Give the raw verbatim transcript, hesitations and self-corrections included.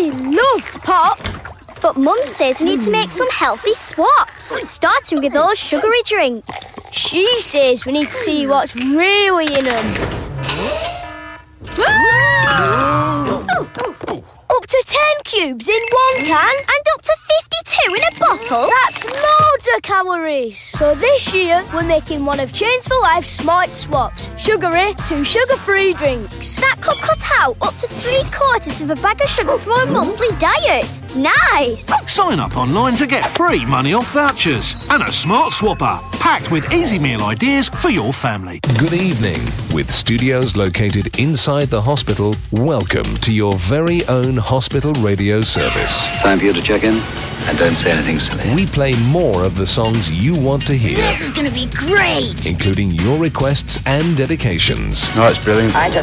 We love pop. But Mum says we need to make some healthy swaps, starting with those sugary drinks. She says we need to see what's really in them. Up to ten cubes in one can and up to fifty-two in a bottle. That's loads of calories. So this year we're making one of Change for Life Smart Swaps. Sugary to sugar-free drinks. That could cut out up to three quarters of a bag of sugar for a monthly diet. Nice. Sign up online to get free money off vouchers and a smart swapper packed with easy meal ideas for your family. Good evening. With studios located inside the hospital, welcome to your very own hospital radio service. Time for you to check in, and don't say anything silly. We play more of the songs you want to hear. This is going to be great. Including your requests and dedications. No, it's brilliant. I just